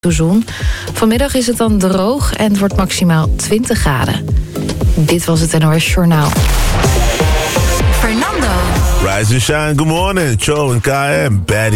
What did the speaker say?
zon. Vanmiddag is het dan droog en het wordt maximaal 20 graden. Dit was het NOS Journaal. Fernando. Rise and shine, good morning. Cho en Kai en Betty.